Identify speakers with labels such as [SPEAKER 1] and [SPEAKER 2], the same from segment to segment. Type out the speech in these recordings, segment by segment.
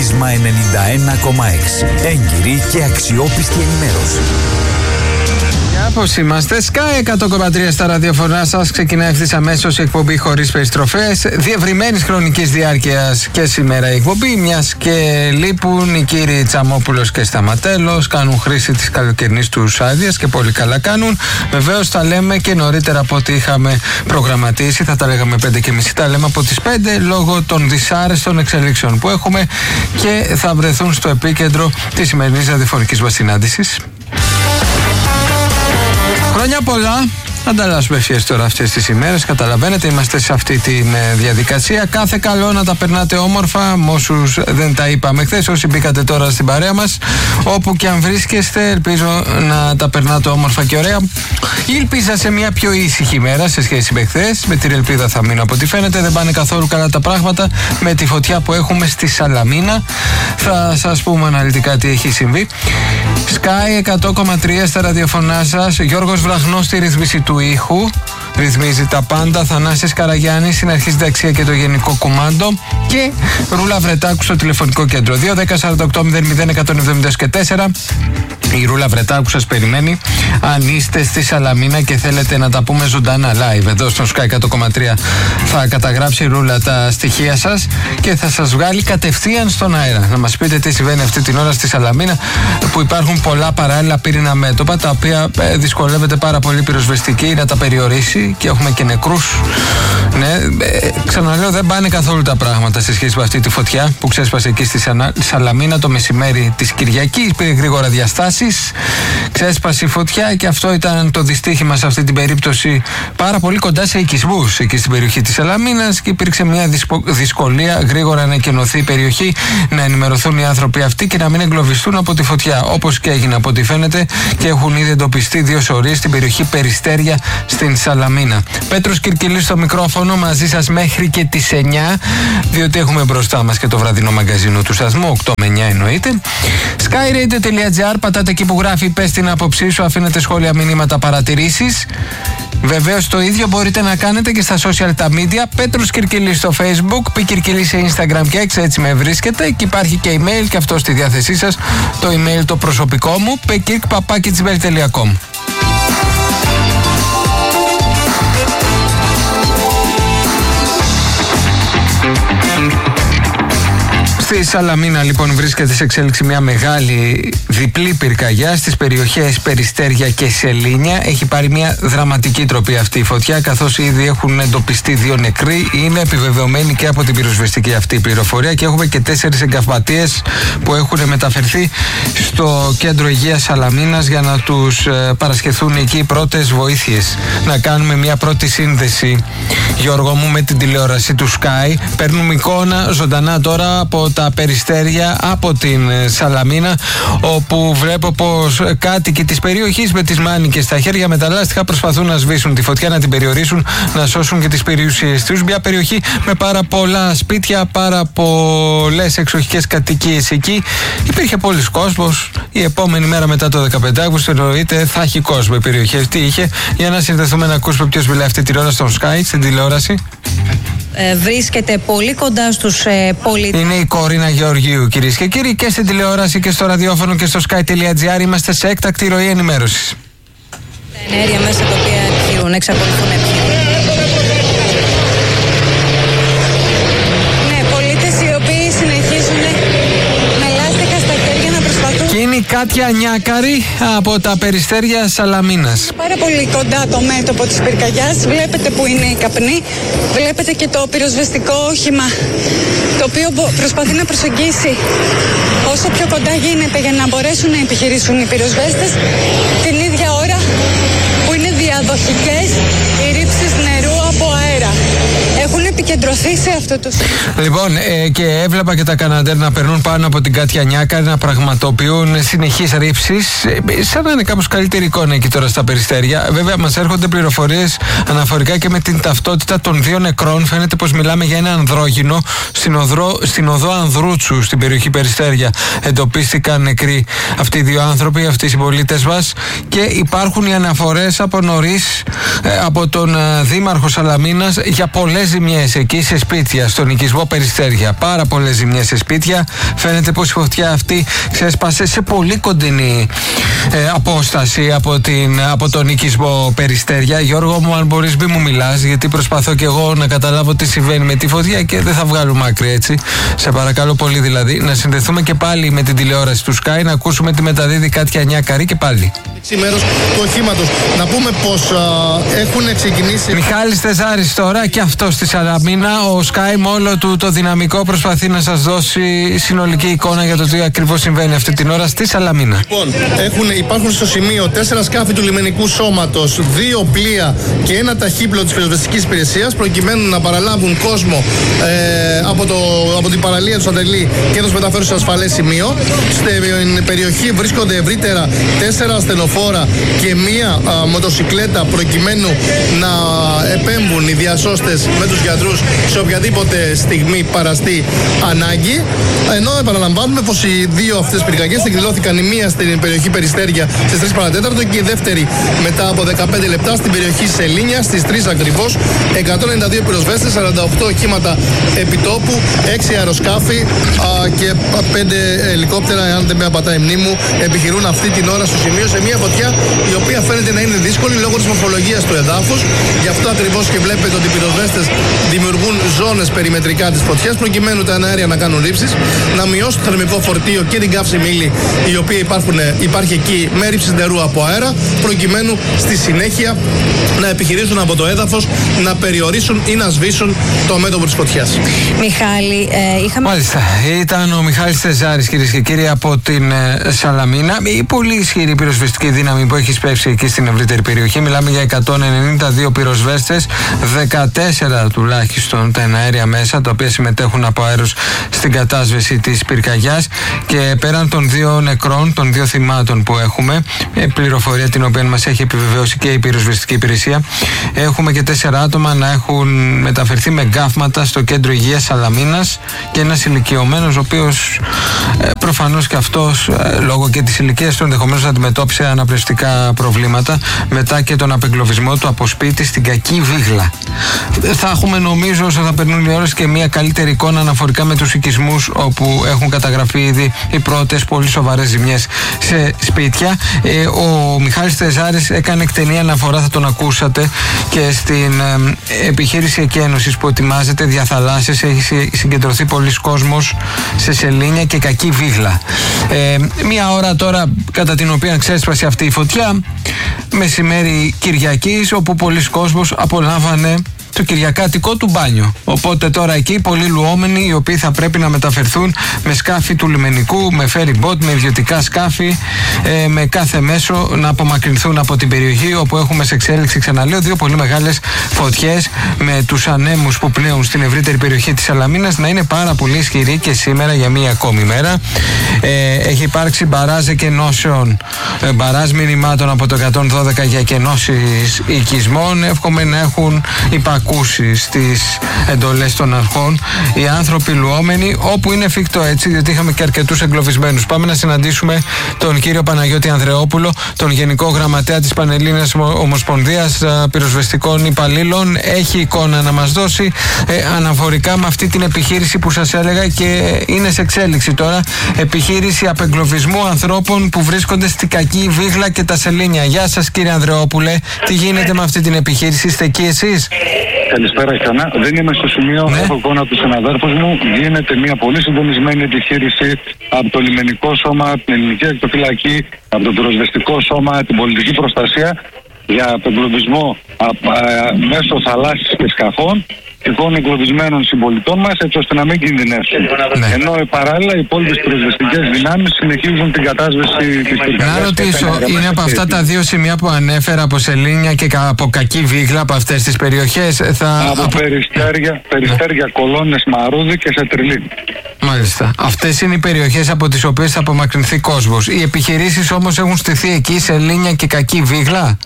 [SPEAKER 1] Πρίσμα 91,6. Έγκυρη και αξιόπιστη ενημέρωση.
[SPEAKER 2] Πώς είμαστε, Sky 100,3 στα ραδιοφωνά σας. Ξεκινάει ευθύς αμέσως η εκπομπή χωρίς περιστροφές. Διευρυμένης χρονικής διάρκειας και σήμερα η εκπομπή, μιας και λείπουν οι κύριοι Τσαμόπουλος και Σταματέλος. Κάνουν χρήση της καλοκαιρινής τους άδειας και πολύ καλά κάνουν. Βεβαίως τα λέμε και νωρίτερα από ό,τι είχαμε προγραμματίσει. Θα τα λέγαμε 5:30, τα λέμε από τις 5 λόγω των δυσάρεστων εξελίξεων που έχουμε και θα βρεθούν στο επίκεντρο της σημερινής ραδιοφωνικής μας συνάντησης. Χρόνια πολλά. Ανταλλάσσουμε ευχές τώρα αυτές τις ημέρες. Καταλαβαίνετε, είμαστε σε αυτή τη διαδικασία. Κάθε καλό να τα περνάτε όμορφα. Με όσους δεν τα είπαμε χθες, όσοι μπήκατε τώρα στην παρέα μας, όπου και αν βρίσκεστε, ελπίζω να τα περνάτε όμορφα και ωραία. Ήλπιζα σε μια πιο ήσυχη ημέρα σε σχέση με χθες. Με την ελπίδα θα μείνω από ό,τι φαίνεται. Δεν πάνε καθόλου καλά τα πράγματα με τη φωτιά που έχουμε στη Σαλαμίνα. Θα σας πούμε αναλυτικά τι έχει συμβεί. Sky 100,3 στα ραδιοφωνά σας. Γιώργος Βραχνός στη ρυθμίση του ήχου. Ρυθμίζει τα πάντα. Θανάσης Καραγιάννης στην αρχή συνταξία και το γενικό κουμάντο. Και Ρούλα Βρετάκου στο τηλεφωνικό κέντρο. 2-10-48-00-170-4. Η Ρούλα Βρετάκου σας περιμένει. Αν είστε στη Σαλαμίνα και θέλετε να τα πούμε ζωντανά live εδώ στο Sky 100,3, θα καταγράψει η Ρούλα τα στοιχεία σας και θα σας βγάλει κατευθείαν στον αέρα. Να μας πείτε τι συμβαίνει αυτή την ώρα στη Σαλαμίνα, που υπάρχουν πολλά παράλληλα πύρινα μέτωπα, τα οποία δυσκολεύεται πάρα πολύ η πυροσβεστική να τα περιορίσει και έχουμε και νεκρούς. Ναι, ξαναλέω, δεν πάνε καθόλου τα πράγματα σε σχέση με αυτή τη φωτιά που ξέσπασε εκεί στη Σαλαμίνα το μεσημέρι της Κυριακής. Πήρε γρήγορα διαστάσεις, ξέσπασε η φωτιά και αυτό ήταν το δυστύχημα σε αυτή την περίπτωση, πάρα πολύ κοντά σε οικισμούς εκεί στην περιοχή της Σαλαμίνας, και υπήρξε μια δυσκολία γρήγορα να εκενωθεί η περιοχή, να ενημερωθούν οι άνθρωποι αυτοί και να μην εγκλωβιστούν από τη φωτιά, όπως και έγινε από ό,τι φαίνεται, και έχουν ήδη εντοπιστεί 2 σωρίες στην περιοχή Περιστέρια στην Σαλαμίνα. Πέτρος Κυρκυλής στο μικρόφωνο, μαζί σας μέχρι και τις 9, διότι έχουμε μπροστά μας και το βραδινό μαγκαζίνο του σταθμού, 8 με 9 εννοείται. skyradio.gr, πατάτε εκεί που γράφει πες την άποψή σου, αφήνετε σχόλια, μηνύματα, παρατηρήσεις. Βεβαίως το ίδιο μπορείτε να κάνετε και στα social τα media. Πέτρος Κυρκυλής στο Facebook, Πι Κυρκυλής σε Instagram και X, έτσι με βρίσκετε. Και υπάρχει και email και αυτό στη διάθεσή σας. Το email το προσωπικό μου, pekirk@gmail.com. Στη Σαλαμίνα λοιπόν βρίσκεται σε εξέλιξη μια μεγάλη διπλή πυρκαγιά στις περιοχές Περιστέρια και Σελήνια. Έχει πάρει μια δραματική τροπή αυτή η φωτιά, καθώς ήδη έχουν εντοπιστεί 2 νεκροί. Είναι επιβεβαιωμένη και από την πυροσβεστική αυτή η πληροφορία και έχουμε και 4 εγκαυματίες που έχουν μεταφερθεί στο κέντρο υγείας Σαλαμίνας για να τους παρασχεθούν εκεί οι πρώτες βοήθειες. Να κάνουμε μια πρώτη σύνδεση, Γιώργο μου, με την τηλεόραση του Sky. Παίρνουμε εικόνα ζωντανά τώρα από τα Περιστέρια, από την Σαλαμίνα, όπου βλέπω πως κάτοικοι της περιοχής με τις μάνικες στα χέρια, με τα λάστιχα, προσπαθούν να σβήσουν τη φωτιά, να την περιορίσουν, να σώσουν και τις περιουσίες τους. Μια περιοχή με πάρα πολλά σπίτια, πάρα πολλές εξοχικές κατοικίες εκεί. Υπήρχε πολλής κόσμος. Η επόμενη μέρα μετά το 15 Αύγουστο εννοείται θα έχει κόσμο η περιοχή αυτή. Είχε. Για να συνδεθούμε να ακούσουμε ποιος μιλάει αυτή την ώρα στον Sky, στην τηλεόραση.
[SPEAKER 3] Βρίσκεται πολύ κοντά στους πολίτες.
[SPEAKER 2] Είναι η Κορίνα Γεωργίου, κυρίες και κύριοι, και στην τηλεόραση και στο ραδιόφωνο και στο sky.gr. Είμαστε σε έκτακτη ροή ενημέρωσης.
[SPEAKER 3] Τα ενέργεια μέσα τα οποία επιχειρούν, εξακολουθούν να επιχειρούν. Ναι, πολίτες οι οποίοι συνεχίζουν με λάστιχα στα χέρια να προσπαθούν.
[SPEAKER 2] Και είναι η Κάτια Νιάκαρη από τα Περιστέρια Σαλαμίνας.
[SPEAKER 4] Πάρα πολύ κοντά το μέτωπο της πυρκαγιάς. Βλέπετε που είναι η καπνή. Βλέπετε και το πυροσβεστικό όχημα, το οποίο προσπαθεί να προσεγγίσει όσο πιο κοντά γίνεται για να μπορέσουν να επιχειρήσουν οι πυροσβέστες την ίδια ώρα που είναι διαδοχικές οι ρήψεις νερού από αέρα. Έχουν επικεντρωθεί σε αυτό το σημείο.
[SPEAKER 2] Λοιπόν, και έβλεπα και τα Καναντέρ να περνούν πάνω από την Κάτια Νιάκαρη, να πραγματοποιούν συνεχείς ρήψεις. Σαν να είναι κάπως καλύτερη εικόνα εκεί τώρα στα Περιστέρια. Βέβαια, μας έρχονται πληροφορίες αναφορικά και με την ταυτότητα των 2 νεκρών. Φαίνεται πως μιλάμε για ένα ανδρόγυνο στην οδό Ανδρούτσου, στην περιοχή Περιστέρια. Εντοπίστηκαν νεκροί αυτοί οι 2 άνθρωποι, αυτοί οι συμπολίτες μας. Και υπάρχουν οι αναφορές από νωρίς από τον Δήμαρχο Σαλαμίνας για πολλές ζημιές ζημιές εκεί σε σπίτια, στον οικισμό Περιστέρια. Πάρα πολλές ζημιές σε σπίτια. Φαίνεται πως η φωτιά αυτή ξέσπασε σε πολύ κοντινή απόσταση από τον οικισμό Περιστέρια. Γιώργο μου, αν μπορείς μη μου μιλάς, γιατί προσπαθώ και εγώ να καταλάβω τι συμβαίνει με τη φωτιά και δεν θα βγάλουμε άκρη, έτσι. Σε παρακαλώ πολύ δηλαδή να συνδεθούμε και πάλι με την τηλεόραση του Sky, να ακούσουμε τι μεταδίδει Κάτια Νιάκαρη και πάλι.
[SPEAKER 5] Μέρος του οχήματος. Να πούμε πως έχουν ξεκινήσει.
[SPEAKER 2] Μιχάλης Τεζάρης τώρα και αυτό στη Σαλαμίνα. Ο Sky με όλο του το δυναμικό προσπαθεί να σας δώσει συνολική εικόνα για το τι ακριβώς συμβαίνει αυτή την ώρα στη Σαλαμίνα.
[SPEAKER 5] Λοιπόν, υπάρχουν στο σημείο 4 σκάφη του λιμενικού σώματος, 2 πλοία και ένα ταχύπλο της πυροσβεστικής υπηρεσίας, προκειμένου να παραλάβουν κόσμο από την παραλία του Σαντελή και να τους μεταφέρουν σε ασφαλές σημείο. Στην περιοχή βρίσκονται ευρύτερα 4 ασθενοφόρα και μία μοτοσικλέτα, προκειμένου να επέμβουν οι διασώστες με τους γιατρούς σε οποιαδήποτε στιγμή παραστεί ανάγκη. Ενώ επαναλαμβάνουμε πως οι 2 αυτές πυρκαγιές εκδηλώθηκαν, η μία στην περιοχή Περιστέρια στις 3 παρατέταρτο και η δεύτερη μετά από 15 λεπτά στην περιοχή Σελήνια στις 3 ακριβώς. 192 πυροσβέστες, 48 οχήματα επιτόπου, 6 αεροσκάφη και 5 ελικόπτερα, αν δεν με απατάει η μνήμη μου, επιχειρούν αυτή την ώρα στο σημείο σε μια φωτιά η οποία φαίνεται να είναι δύσκολη λόγω της μορφολογίας του εδάφους. Γι' αυτό ακριβώς και βλέπετε ότι οι πυροσβέστες δημιουργούν ζώνες περιμετρικά της φωτιάς, προκειμένου τα αέρια να κάνουν ρήψεις, να μειώσουν το θερμικό φορτίο και την καύσιμη ύλη η οποία υπάρχει εκεί με ρήψεις νερού από αέρα, προκειμένου στη συνέχεια να επιχειρήσουν από το έδαφος να περιορίσουν ή να σβήσουν το μέτωπο της φωτιάς.
[SPEAKER 3] Μιχάλη, είχαμε.
[SPEAKER 2] Μάλιστα. Ήταν ο Μιχάλης Τεζάρης, κυρίες και κύριοι, από την Σαλαμίνα. Η πολύ ισχυρή πυροσβεστική δύναμη που έχει σπεύσει εκεί στην ευρύτερη περιοχή. Μιλάμε για 192 πυροσβέστες, 14 τουλάχιστον τα εναέρια μέσα, τα οποία συμμετέχουν από αέρος στην κατάσβεση της πυρκαγιάς. Και πέραν των 2 νεκρών, των 2 θυμάτων που έχουμε, πληροφορία την οποία μας έχει επιβεβαιώσει και η πυροσβεστική υπηρεσία, έχουμε και 4 άτομα να έχουν μεταφερθεί με γκάφματα στο κέντρο υγείας Σαλαμίνας και ένας ηλικιωμένος, ο οποίος προφανώς και αυτός λόγω και της ηλικίας του ενδεχομένως να αντιμετώπισε αναπνευστικά προβλήματα μετά και τον απεγκλωβισμό του από σπίτι στην Κακή Βίγλα. Θα έχουμε, νομίζω, όσο θα περνούν οι ώρες, και μια καλύτερη εικόνα αναφορικά με τους οικισμούς όπου έχουν καταγραφεί ήδη οι πρώτες πολύ σοβαρές ζημιές σε σπίτια. Ο Μιχάλης Τεζάρης έκανε εκτενή αναφορά, θα τον ακούσατε, και στην επιχείρηση εκένωσης που ετοιμάζεται διαθαλάσσης. Έχει συγκεντρωθεί πολλοί κόσμος σε Σελήνια και Κακή Βίγλα. Μία ώρα τώρα κατά την οποία ξέσπασε αυτή η φωτιά, μεσημέρι Κυριακής, όπου πολλοί κόσμος απολάμβανε το κυριακάτικο του μπάνιο. Οπότε τώρα εκεί πολλοί λουόμενοι, οι οποίοι θα πρέπει να μεταφερθούν με σκάφη του λιμενικού, με ferry boat, με ιδιωτικά σκάφη, με κάθε μέσο να απομακρυνθούν από την περιοχή, όπου έχουμε σε εξέλιξη, ξαναλέω, 2 πολύ μεγάλες φωτιές με τους ανέμους που πνέουν στην ευρύτερη περιοχή της Σαλαμίνας να είναι πάρα πολύ ισχυροί και σήμερα για μία ακόμη μέρα. Έχει υπάρξει μπαράζ εκενώσεων, μπαράζ μηνυμάτων από το 112 για εκενώσεις οικισμών. Εύχομαι να έχουν υπακούσει στις εντολές των αρχών οι άνθρωποι λουόμενοι, όπου είναι εφικτό, έτσι, διότι είχαμε και αρκετούς εγκλωβισμένους. Πάμε να συναντήσουμε τον κύριο Παναγιώτη Ανδρεόπουλο, τον Γενικό Γραμματέα της Πανελλήνιας Ομοσπονδίας Πυροσβεστικών Υπαλλήλων. Έχει εικόνα να μας δώσει αναφορικά με αυτή την επιχείρηση που σας έλεγα και είναι σε εξέλιξη τώρα. Επιχείρηση απεγκλωβισμού ανθρώπων που βρίσκονται στη Κακή Βίγλα και τα Σελήνια. Γεια σας, κύριε Ανδρεόπουλε. Τι γίνεται με αυτή την επιχείρηση, είστε εκεί εσείς?
[SPEAKER 6] Καλησπέρα, Χανά. Δεν είμαι στο σημείο.
[SPEAKER 2] Ναι.
[SPEAKER 6] Έχω εικόνα από τους συναδέλφους μου. Γίνεται μια πολύ συντονισμένη επιχείρηση από το λιμενικό σώμα, την ελληνική ακτοφυλακή, από το πυροσβεστικό σώμα, την πολιτική προστασία για απεγκλωβισμό μέσω θαλάσσης και σκαφών τυχόν εγκλωβισμένων συμπολιτών μας, έτσι ώστε να μην κινδυνεύσουν. Ναι. Ενώ παράλληλα οι υπόλοιπες πυροσβεστικές δυνάμεις συνεχίζουν την κατάσβεση της πυρκαγιάς.
[SPEAKER 2] Να ρωτήσω, είναι από αυτά τα 2 σημεία που ανέφερα, από Σελήνια και από Κακή Βίγλα, από αυτές τις περιοχές?
[SPEAKER 6] Από Περιστέρια, Κολώνες, Μαρούδι και σε Τριλή.
[SPEAKER 2] Μάλιστα. Αυτές είναι οι περιοχές από τις οποίες θα απομακρυνθεί κόσμος. Οι επιχειρήσεις όμως έχουν στηθεί εκεί, Σελήνια και Κακή Βίγλα?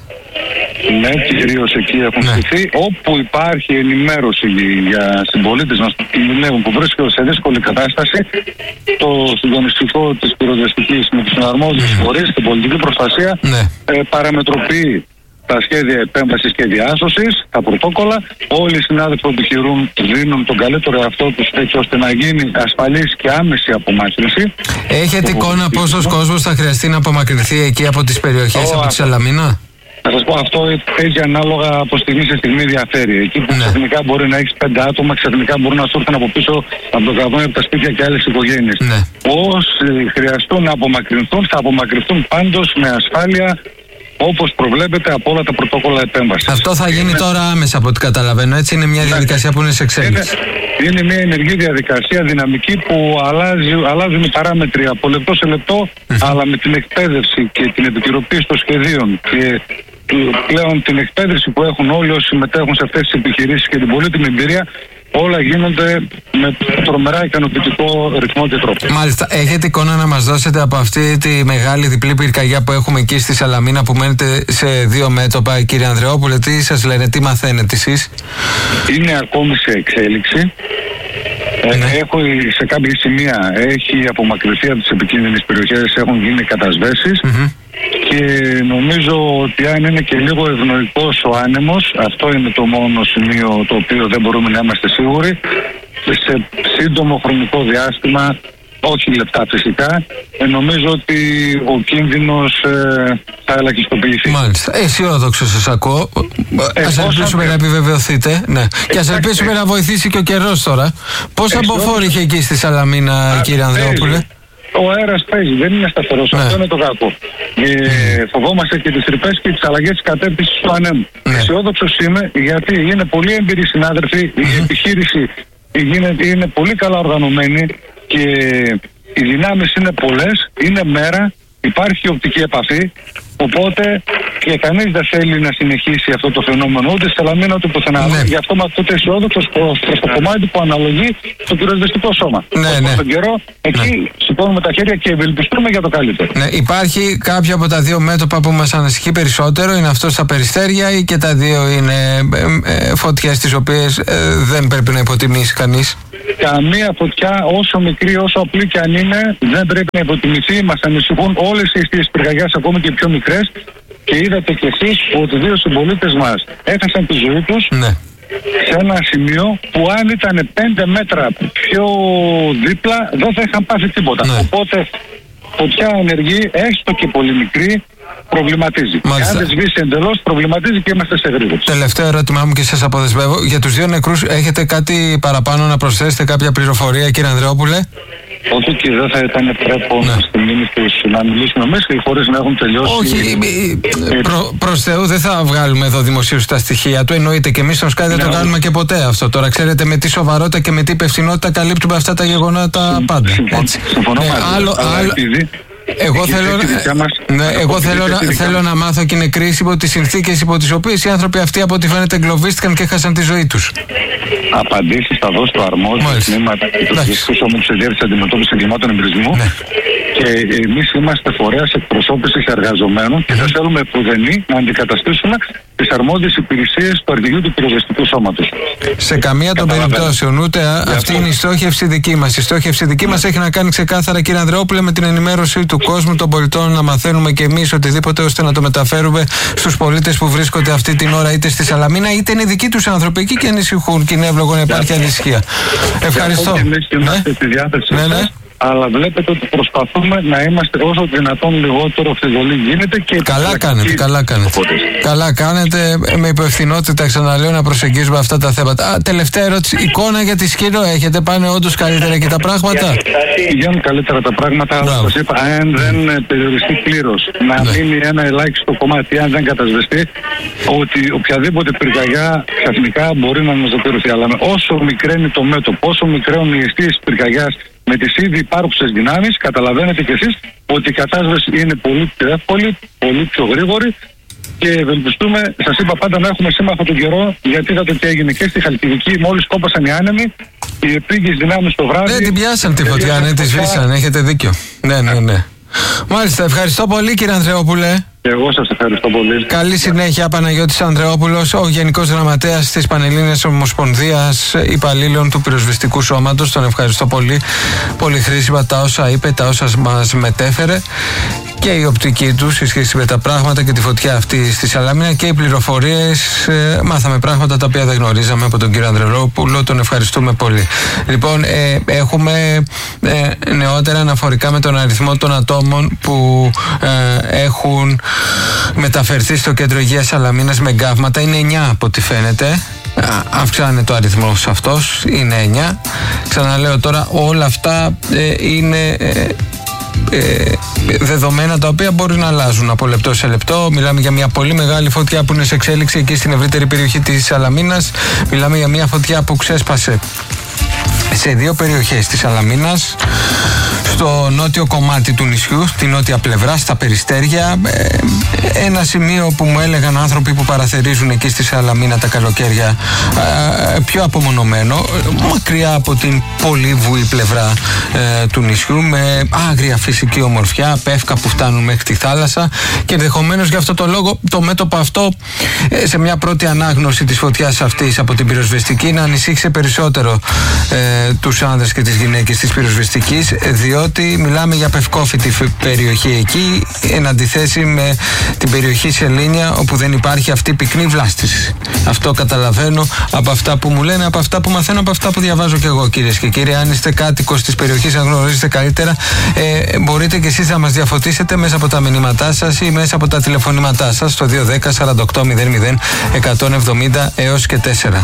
[SPEAKER 6] Ναι, κυρίως εκεί έχουν στηθεί. Όπου υπάρχει ενημέρωση για συμπολίτες μας που κινδυνεύουν, που βρίσκονται σε δύσκολη κατάσταση, το συντονιστικό της πυροσβεστικής με τους συναρμόδιους φορείς, την πολιτική προστασία, παραμετροποιεί τα σχέδια επέμβασης και διάσωσης, τα πρωτόκολλα. Όλοι οι συνάδελφοι που επιχειρούν δίνουν τον καλύτερο εαυτό τους έτσι ώστε να γίνει ασφαλής και άμεση απομάκρυνση.
[SPEAKER 2] Έχετε εικόνα πόσος κόσμος θα χρειαστεί να απομακρυνθεί εκεί από τις περιοχές, από τη Σαλαμίνα?
[SPEAKER 6] Θα σας πω, αυτό παίζει ανάλογα από στιγμή σε στιγμή, διαφέρει. Εκεί που ξαφνικά μπορεί να έχεις 5 άτομα, ξαφνικά μπορούν να σου έρθουν από πίσω από το καβόνι, από τα σπίτια και άλλες οικογένειες. Όσοι χρειαστούν να απομακρυνθούν, θα απομακρυνθούν πάντως με ασφάλεια, όπως προβλέπεται από όλα τα πρωτόκολλα επέμβασης. Αυτό θα γίνει τώρα άμεσα από ό,τι καταλαβαίνω, έτσι? Είναι μια διαδικασία που είναι σε εξέλιξη. Είναι μια ενεργή διαδικασία, δυναμική, που αλλάζουν οι παράμετροι από λεπτό σε λεπτό, αλλά με την εκπαίδευση και την επικαιροποίηση των σχεδίων και πλέον την εκπαίδευση που έχουν όλοι όσοι συμμετέχουν σε αυτές τις επιχειρήσεις και την πολύτιμη εμπειρία, όλα γίνονται με τρομερά ικανοποιητικό ρυθμό και τρόπο. Μάλιστα. Έχετε εικόνα να μας δώσετε από αυτή τη μεγάλη διπλή πυρκαγιά που έχουμε εκεί στη Σαλαμίνα, που μένετε σε 2 μέτωπα, κύριε Ανδρεόπουλε? Τι σας λένε, τι μαθαίνετε εσείς? Είναι ακόμη σε εξέλιξη. Έχω σε κάποια σημεία έχει απομακρυνθεί από τις επικίνδυνες περιοχές, έχουν γίνει κατασβέσεις. Και νομίζω ότι αν είναι και λίγο ευνοϊκός ο άνεμος, αυτό είναι το μόνο σημείο το οποίο δεν μπορούμε να είμαστε σίγουροι, και σε σύντομο χρονικό διάστημα, όχι λεπτά φυσικά, νομίζω ότι ο κίνδυνος θα ελαχιστοποιηθεί. Μάλιστα. Αισιόδοξο σας ακούω. Ας ελπίσουμε να επιβεβαιωθείτε. Ναι. Και ας ελπίσουμε να βοηθήσει και ο καιρός τώρα. Πόσα μποφόρ είχε εκεί στη Σαλαμίνα, κύριε Ανδρεόπουλε? Ο αέρας παίζει, δεν είναι σταθερός. Αυτό είναι το κακό. Φοβόμαστε και τις τρυπές και τις αλλαγές της κατεύθυνσης του ανέμου. Αισιόδοξος είμαι, γιατί είναι πολύ έμπειροι συνάδελφοι, η επιχείρηση είναι πολύ καλά οργανωμένη και οι δυνάμεις είναι πολλές, είναι μέρα, υπάρχει οπτική επαφή, οπότε και κανείς δεν θέλει να συνεχίσει αυτό το φαινόμενο ούτε στη Σαλαμίνα ούτε πουθενά. Γι' αυτό με αυτό το αισιόδοξο προς το κομμάτι που αναλογεί στο πυροσβεστικό σώμα. Στον καιρό εκεί σηκώνουμε τα χέρια και ευελπιστούμε για το καλύτερο. Υπάρχει κάποιο από τα 2 μέτωπα που μας ανασυχεί περισσότερο? Είναι αυτό στα Περιστέρια ή και τα 2 είναι φωτιές τις οποίες δεν πρέπει να υποτιμήσει κανείς? Καμία φωτιά, όσο μικρή, όσο απλή και αν είναι, δεν πρέπει να υποτιμηθεί. Μας ανησυχούν όλες οι αιστείες πυρκαγιάς, ακόμη και πιο μικρές. Και είδατε κι εσείς ότι 2 συμπολίτες μας έχασαν τη ζωή τους σε ένα σημείο που αν ήταν 5 μέτρα πιο δίπλα δεν θα είχαν πάθει τίποτα. Οπότε φωτιά ενεργή, έστω και πολύ μικρή, προβληματίζει. Και αν δεν σβήσει εντελώς, προβληματίζει και είμαστε σε γρήγορες. Τελευταίο ερώτημά μου και σας αποδεσμεύω. Για τους 2 νεκρούς έχετε κάτι παραπάνω να προσθέσετε, κάποια πληροφορία, κύριε Ανδρεόπουλε? Όχι, και δεν θα ήταν πρέπον στη μήνυ τους να μιλήσουμε εμείς και χωρίς να έχουν τελειώσει. Όχι, προς Θεού δεν θα βγάλουμε εδώ δημοσίως τα στοιχεία του. Εννοείται, και εμείς στον Sky δεν το κάνουμε και ποτέ αυτό. Τώρα ξέρετε με τι σοβαρότητα και με τι υπευθυνότητα καλύπτουμε αυτά τα γεγονότα πάντα. Συμφωνώ μαζί. Εγώ θέλω να μάθω και νεκροί υπό τις συνθήκες υπό τις οποίες οι άνθρωποι αυτοί από ό,τι φαίνεται εγκλωβίστηκαν και έχασαν τη ζωή τους. Απαντήσεις θα δώσω στο αρμόδιο τμήματα και το Διεθνές Σώμα της Διεύθυνσης Αντιμετώπισης Εγκλημάτων Εμπειρισμού. Και εμείς είμαστε φορέας εκπροσώπησης εργαζομένων και δεν θέλουμε επουδενή να αντικαταστήσουμε τις αρμόδιες υπηρεσίες του Αρχηγείου του Πυροσβεστικού Σώματος. Σε καμία των περιπτώσεων, ούτε αυτή είναι η στόχευση δική μας. Η στόχευση δική μας έχει να κάνει ξεκάθαρα, κύριε Ανδρεόπουλε, με την ενημέρωση του κόσμου, των πολιτών, να μαθαίνουμε και εμείς οτιδήποτε ώστε να το μεταφέρουμε στους πολίτες που βρίσκονται αυτή την ώρα είτε στη Σαλαμίνα είτε είναι δικοί τους άνθρωποι εκεί και ανησυχούν και είναι εύλογο να υπάρχει ανησυχία. Ευχαριστώ. Αλλά βλέπετε ότι προσπαθούμε να είμαστε όσο δυνατόν λιγότερο φιδωλοί γίνεται και καλά κάνετε με υπευθυνότητα, ξαναλέω, να προσεγγίζουμε αυτά τα θέματα. Τελευταία ερώτηση, εικόνα για τη Σκύρο έχετε? Πάνε όντως καλύτερα και τα πράγματα? Πηγαίνουν καλύτερα τα πράγματα, αλλά σας είπα, αν δεν περιοριστεί πλήρως, να μείνει ένα ελάχιστο κομμάτι, αν δεν κατασβεστεί, ότι οποιαδήποτε πυρκαγιά ξαφνικά μπορεί να αναζωπηρωθεί. Αλλά όσο μικραίνει το μέτωπο, όσο μικραίνουν οι αιστείες της πυρκαγιάς με τις ήδη υπάρχουσες δυνάμεις, καταλαβαίνετε κι εσείς ότι η κατάσβεση είναι πολύ πιο εύκολη, πολύ πιο γρήγορη και ευελπιστούμε, σας είπα, πάντα να έχουμε σύμμαχο τον καιρό, γιατί είδατε τι έγινε και στη Χαλκιδική, μόλις κόπασαν οι άνεμοι, οι επίγειες δυνάμεις το βράδυ. Δεν την πιάσαν τη φωτιά, ναι, τη σβήσαν, έχετε δίκιο. Ναι. Μάλιστα, ευχαριστώ πολύ, κύριε Ανδρεόπουλε. Και εγώ σας ευχαριστώ πολύ. Καλή συνέχεια, Παναγιώτης Ανδρεόπουλος, ο Γενικός Γραμματέας της Πανελλήνιας Ομοσπονδίας Υπαλλήλων του Πυροσβεστικού Σώματος. Τον ευχαριστώ πολύ. Πολύ χρήσιμα τα όσα είπε, τα όσα μας μετέφερε.
[SPEAKER 2] και η οπτική τους σε σχέση με τα πράγματα και τη φωτιά αυτή στη Σαλαμίνα και οι πληροφορίες. Μάθαμε πράγματα τα οποία δεν γνωρίζαμε από τον κύριο Ανδρελόπουλο. Τον ευχαριστούμε πολύ. Λοιπόν, έχουμε νεότερα αναφορικά με τον αριθμό των ατόμων που έχουν μεταφερθεί στο κέντρο υγείας Σαλαμίνας με εγκάβματα. Είναι 9 από ό,τι φαίνεται. Αυξάνεται ο αριθμός αυτός, είναι 9. Ξαναλέω τώρα, όλα αυτά είναι δεδομένα τα οποία μπορεί να αλλάζουν από λεπτό σε λεπτό. Μιλάμε για μια πολύ μεγάλη φωτιά που είναι σε εξέλιξη εκεί στην ευρύτερη περιοχή της Σαλαμίνας. Μιλάμε για μια φωτιά που ξέσπασε σε 2 περιοχές της Σαλαμίνας, στο νότιο κομμάτι του νησιού, στη νότια πλευρά, στα Περιστέρια. Ένα σημείο που μου έλεγαν άνθρωποι που παραθερίζουν εκεί στη Σαλαμίνα τα καλοκαίρια, πιο απομονωμένο, μακριά από την πολύ βουή πλευρά του νησιού, με άγρια φυσική ομορφιά, πεύκα που φτάνουν μέχρι τη θάλασσα, και ενδεχομένως γι' αυτό το λόγο το μέτωπο αυτό, σε μια πρώτη ανάγνωση της φωτιάς αυτής από την πυροσβεστική, να ανησύχησε περισσότερο τους άνδρες και τις γυναίκες της πυροσβεστικής, διότι μιλάμε για πευκόφυτη περιοχή εκεί, εν αντιθέσει με την περιοχή Σελήνια, όπου δεν υπάρχει αυτή η πυκνή βλάστηση. Αυτό καταλαβαίνω από αυτά που μου λένε, από αυτά που μαθαίνω, από αυτά που διαβάζω και εγώ, κυρίες και κύριοι. Αν είστε κάτοικος της περιοχής, αν γνωρίζετε καλύτερα, μπορείτε και εσείς να μας διαφωτίσετε μέσα από τα μηνύματά σας ή μέσα από τα τηλεφωνήματά σας στο 210 48 00 170 έως και 4.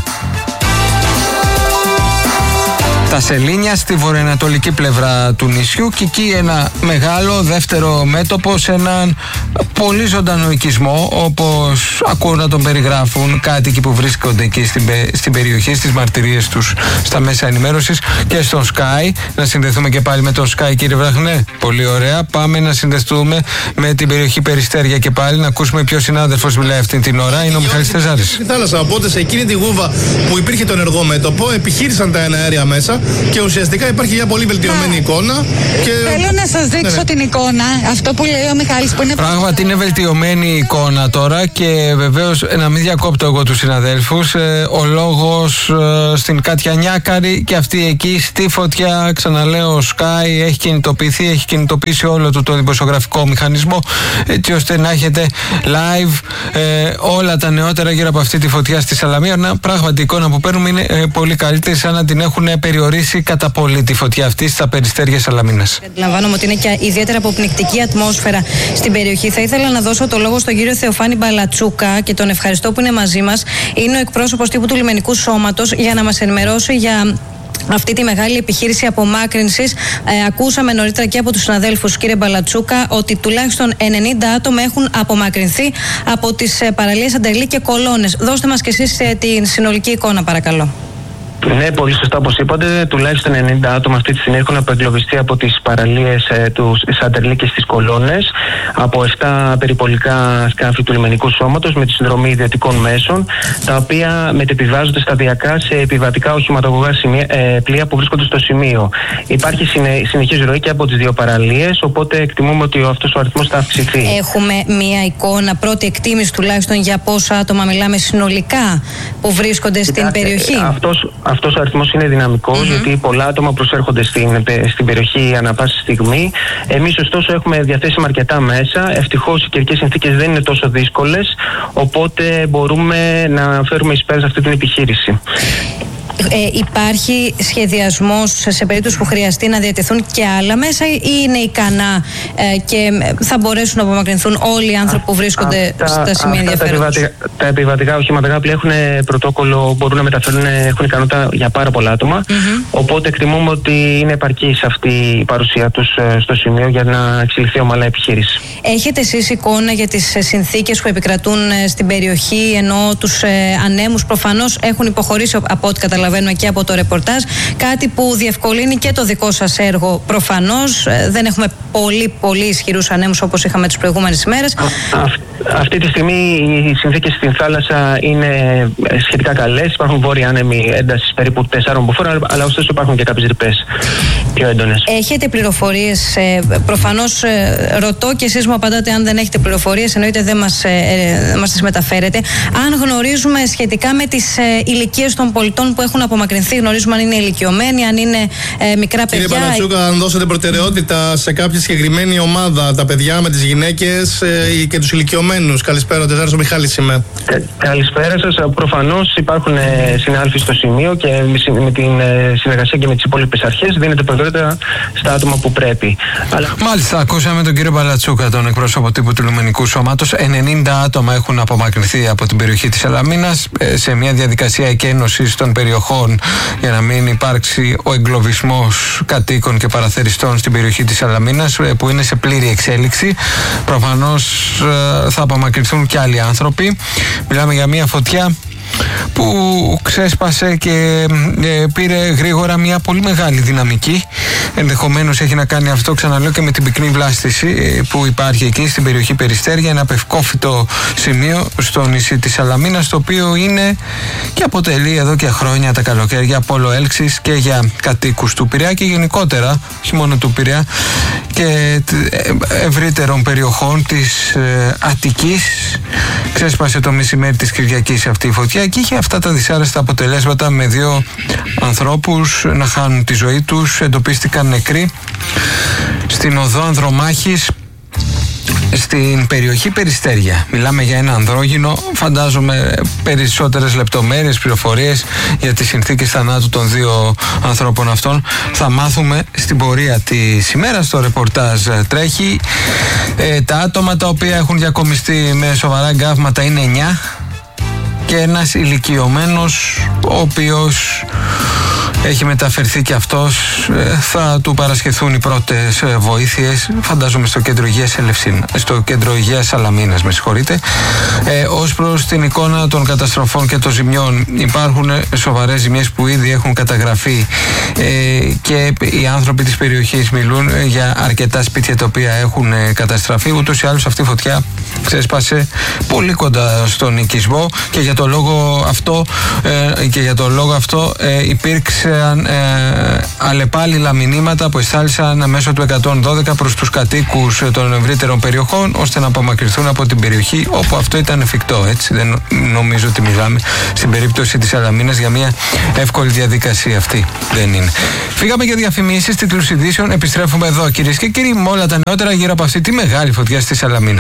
[SPEAKER 2] Τα Σελήνια στη βορειοανατολική πλευρά του νησιού, και εκεί ένα μεγάλο δεύτερο μέτωπο σε έναν πολύ ζωντανό οικισμό, όπως ακούω να τον περιγράφουν κάτοικοι που βρίσκονται εκεί στην περιοχή, στις μαρτυρίες τους στα μέσα ενημέρωσης και στο Sky. Να συνδεθούμε και πάλι με το Sky, κύριε Βραχνέ. Πολύ ωραία. Πάμε να συνδεθούμε με την περιοχή Περιστέρια και πάλι να ακούσουμε ποιο συνάδελφος μιλάει αυτή την ώρα. Είναι ο Μιχάλης Τεζάρης.
[SPEAKER 5] Στη θάλασσα, οπότε σε εκείνη τη γούβα που υπήρχε το ενεργό μέτωπο, επιχείρησαν τα εναέρια μέσα και ουσιαστικά υπάρχει μια πολύ βελτιωμένη εικόνα. Και...
[SPEAKER 4] Θέλω να σας δείξω την εικόνα, αυτό που λέει ο Μιχάλης, που είναι...
[SPEAKER 2] Πράγματι είναι βελτιωμένη η εικόνα τώρα, και βεβαίως να μην διακόπτω εγώ τους συναδέλφους, ο λόγος στην Κάτια Νιάκαρη και αυτή εκεί στη φωτιά, ξαναλέω, ο Sky έχει κινητοποιήσει όλο το δημοσιογραφικό μηχανισμό, έτσι ώστε να έχετε live όλα τα νεότερα γύρω από αυτή τη φωτιά στη Σαλαμίνα. Πράγματι η εικόνα που παίρνουμε είναι πολύ καλύτερη, σαν να την έχουν περιορίσει κατά πολύ τη φωτιά αυτή στα Περιστέρια Σαλαμίνας.
[SPEAKER 7] Αντιλαμβάνομαι ότι είναι και ιδιαίτερα αποπνικτική ατμόσφαιρα στην περιοχή. Θα ήθελα να δώσω το λόγο στον κύριο Θεοφάνη Μπαλατσούκα, και τον ευχαριστώ που είναι μαζί μας. Είναι ο εκπρόσωπος τύπου του Λιμενικού Σώματος, για να μας ενημερώσει για αυτή τη μεγάλη επιχείρηση απομάκρυνσης. Ακούσαμε νωρίτερα και από τους συναδέλφους, κύριε Μπαλατσούκα, ότι τουλάχιστον 90 άτομα έχουν απομακρυνθεί από τις παραλίες Αντερλή και Κολώνες. Δώστε μας και εσείς την συνολική εικόνα, παρακαλώ.
[SPEAKER 8] Ναι, πολύ σωστά όπως είπατε, τουλάχιστον 90 άτομα αυτή τη στιγμή έχουν απεγκλωβιστεί από τις παραλίες του Σαντερλή και στις Κολώνες, από 7 περιπολικά σκάφη του Λιμενικού Σώματος με τη συνδρομή ιδιωτικών μέσων, τα οποία μετεπιβάζονται σταδιακά σε επιβατικά οχηματογωγά πλοία που βρίσκονται στο σημείο. Υπάρχει συνεχής ροή και από τις 2 παραλίες, οπότε εκτιμούμε ότι αυτός ο αριθμός θα αυξηθεί. Έχουμε
[SPEAKER 7] μία εικόνα, πρώτη εκτίμηση τουλάχιστον, για πόσα άτομα μιλάμε συνολικά που βρίσκονται στην περιοχή?
[SPEAKER 8] Αυτός ο αριθμός είναι δυναμικός, γιατί πολλά άτομα προσέρχονται στην περιοχή ανά πάση στιγμή. Εμείς ωστόσο έχουμε διαθέσιμα αρκετά μέσα. Ευτυχώς οι καιρικές συνθήκες δεν είναι τόσο δύσκολες, οπότε μπορούμε να φέρουμε εις πέρας αυτή την επιχείρηση.
[SPEAKER 7] Υπάρχει σχεδιασμός σε περίπτωση που χρειαστεί να διατεθούν και άλλα μέσα, ή είναι ικανά και θα μπορέσουν να απομακρυνθούν όλοι οι άνθρωποι που βρίσκονται στα σημεία ενδιαφέροντος?
[SPEAKER 8] Τα επιβατικά οχήματα πλοία έχουν πρωτόκολλο, μπορούν να μεταφέρουν, έχουν ικανότητα για πάρα πολλά άτομα. Οπότε εκτιμούμε ότι είναι επαρκής αυτή η παρουσία τους στο σημείο για να εξελιχθεί ομαλά η επιχείρηση.
[SPEAKER 7] Έχετε εσείς εικόνα για τις συνθήκες που επικρατούν στην περιοχή, ενώ τους ανέμους προφανώς έχουν υποχωρήσει από ό,τι καταλαβαίνουμε και από το ρεπορτάζ, κάτι που διευκολύνει και το δικό σας έργο προφανώς? Δεν έχουμε πολύ ισχυρούς ανέμους όπως είχαμε τις προηγούμενες ημέρες.
[SPEAKER 8] Αυτή τη στιγμή οι συνθήκες στην θάλασσα είναι σχετικά καλές. Υπάρχουν βόρειοι άνεμοι έντασης περίπου 4 μποφόρ, αλλά ωστόσο υπάρχουν και κάποιες ρηπές πιο έντονες.
[SPEAKER 7] Έχετε πληροφορίες? Προφανώς ρωτώ και εσείς μου απαντάτε αν δεν έχετε πληροφορίες, εννοείται δεν μας τις μεταφέρετε. Αν γνωρίζουμε σχετικά με τις ηλικίες των πολιτών που έχουν έχουν απομακρυνθεί, γνωρίζουμε αν είναι ηλικιωμένοι, αν είναι μικρά παιδιά.
[SPEAKER 5] Κύριε Μπαλατσούκα, αν δώσετε προτεραιότητα σε κάποια συγκεκριμένη ομάδα, τα παιδιά με τις γυναίκες και τους ηλικιωμένους. Καλησπέρα, Τετάρας, ο Μιχάλης είμαι.
[SPEAKER 8] Καλησπέρα σας. Προφανώς υπάρχουν συνάδελφοι στο σημείο και με την συνεργασία και με τις υπόλοιπες αρχές δίνεται προτεραιότητα στα άτομα που πρέπει.
[SPEAKER 2] Μάλιστα, ακούσαμε τον κύριο Μπαλατσούκα, τον εκπρόσωπο τύπου του Λιμενικού Σώματος. 90 άτομα έχουν απομακρυνθεί από την περιοχή της Σαλαμίνας σε μια διαδικασία εκένωσης των περιοχών για να μην υπάρξει ο εγκλωβισμός κατοίκων και παραθεριστών στην περιοχή της Σαλαμίνας, που είναι σε πλήρη εξέλιξη. Προφανώς θα απομακρυνθούν και άλλοι άνθρωποι. Μιλάμε για μια φωτιά που ξέσπασε και πήρε γρήγορα μια πολύ μεγάλη δυναμική. Ενδεχομένως έχει να κάνει αυτό, ξαναλέω, και με την πυκνή βλάστηση που υπάρχει εκεί στην περιοχή Περιστέρια, ένα απευκόφητο σημείο στο νησί της Σαλαμίνας, το οποίο είναι και αποτελεί εδώ και χρόνια τα καλοκαίρια πόλο έλξης και για κατοίκους του Πειραιά και γενικότερα, όχι μόνο του Πειραιά, και ευρύτερων περιοχών της Αττικής. Ξέσπασε το μεσημέρι της Κυριακής αυτή η φωτιά και είχε αυτά τα δυσάρεστα αποτελέσματα, με 2 ανθρώπους να χάνουν τη ζωή τους. Εντοπίστηκαν νεκροί στην οδό Ανδρομάχης στην περιοχή Περιστέρια. Μιλάμε για ένα ανδρόγυνο. Φαντάζομαι περισσότερες λεπτομέρειες, πληροφορίες για τις συνθήκες θανάτου των 2 ανθρώπων αυτών θα μάθουμε στην πορεία της ημέρας. Το ρεπορτάζ τρέχει. Τα άτομα τα οποία έχουν διακομιστεί με σοβαρά εγκάβματα είναι 9 και ένας ηλικιωμένος, ο οποίος έχει μεταφερθεί και αυτός. Θα του παρασχεθούν οι πρώτες βοήθειες, φαντάζομαι στο κέντρο υγείας στο κέντρο υγείας Σαλαμίνας, με συγχωρείτε. Ως προς την εικόνα των καταστροφών και των ζημιών, υπάρχουν σοβαρές ζημιές που ήδη έχουν καταγραφεί και οι άνθρωποι της περιοχής μιλούν για αρκετά σπίτια τα οποία έχουν καταστραφεί. Ούτως ή άλλως αυτή η φωτιά ξέσπασε πολύ κοντά στον οικισμό και για το λόγο αυτό υπήρξαν αλλεπάλληλα μηνύματα που εστάλησαν μέσω του 112 προς τους κατοίκους των ευρύτερων περιοχών, ώστε να απομακρυνθούν από την περιοχή όπου αυτό ήταν εφικτό. Έτσι, δεν νομίζω ότι μιλάμε στην περίπτωση της Σαλαμίνας για μια εύκολη διαδικασία. Αυτή δεν είναι. Φύγαμε για διαφημίσεις, τίτλους ειδήσεων. Επιστρέφουμε εδώ, κυρίες και κύριοι, με όλα τα νεότερα γύρω από αυτή τη μεγάλη φωτιά στη Σαλαμίνα.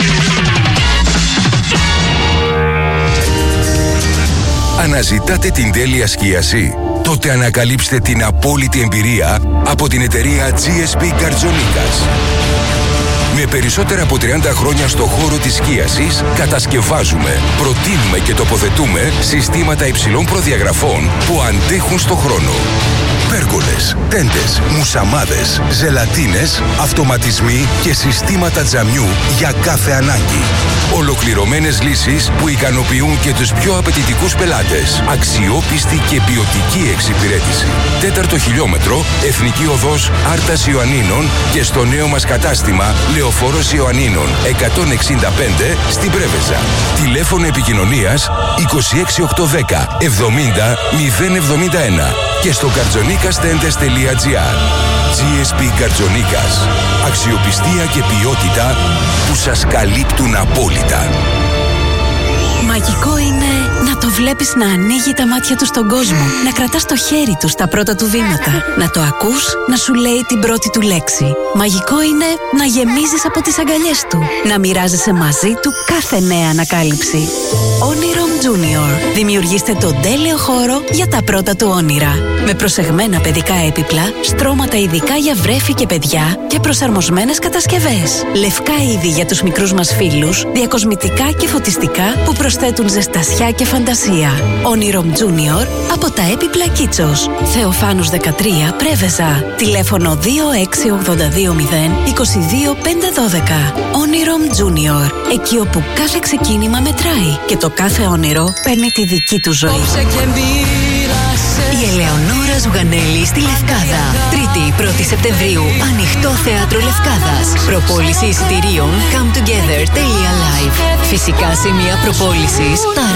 [SPEAKER 1] Αναζητάτε την τέλεια σκίαση? Τότε ανακαλύψτε την απόλυτη εμπειρία από την εταιρεία GSP Καρτζονίκας. Με περισσότερα από 30 χρόνια στο χώρο της σκίασης, κατασκευάζουμε, προτείνουμε και τοποθετούμε συστήματα υψηλών προδιαγραφών που αντέχουν στο χρόνο. Πέργολες, τέντες, μουσαμάδες, ζελατίνες, αυτοματισμοί και συστήματα τζαμιού για κάθε ανάγκη. Ολοκληρωμένες λύσεις που ικανοποιούν και τους πιο απαιτητικούς πελάτες. Αξιόπιστη και ποιοτική εξυπηρέτηση. 4ο χιλιόμετρο, Εθνική Οδός Άρτας Ιωαννίνων και στο νέο μας κατάστημα Λεωφόρος Ιωαννίνων 165 στην Πρέβεζα. Τηλέφωνο επικοινωνίας 26810 70 071 και στο kartzonikastentes.gr. GSP Καρτζονίκας. Αξιοπιστία και ποιότητα που σας καλύπτουν απόλυτα.
[SPEAKER 9] Μαγικό είναι να το βλέπεις να ανοίγει τα μάτια του στον κόσμο, να κρατάς το χέρι του στα πρώτα του βήματα, να το ακούς να σου λέει την πρώτη του λέξη. Μαγικό είναι να γεμίζεις από τις αγκαλιές του, να μοιράζεσαι μαζί του κάθε νέα ανακάλυψη. Onirom Junior. Δημιουργήστε τον τέλειο χώρο για τα πρώτα του όνειρα. Με προσεγμένα παιδικά έπιπλα, στρώματα ειδικά για βρέφη και παιδιά και προσαρμοσμένες κατασκευές. Λευκά είδη για τους μικρούς μας φίλους, διακοσμητικά και φωτιστικά που προσθέτουν ζεστασιά και φαντασία. Onirom Junior από τα έπιπλα Κίτσος. Θεοφάνους 13 Πρέβεζα. Τηλέφωνο 26820 22512. Onirom Junior. Εκεί όπου κάθε ξεκίνημα μετράει και το κάθε όνειρο παίρνει τη δική του ζωή. Η Ελεονόρα Ζουγανέλη στη Λευκάδα. 3η-1η Σεπτεμβρίου. Ανοιχτό θέατρο Λευκάδας. Προπόληση εισιτηρίων comettogether.live. Φυσικά σημεία προπόλησης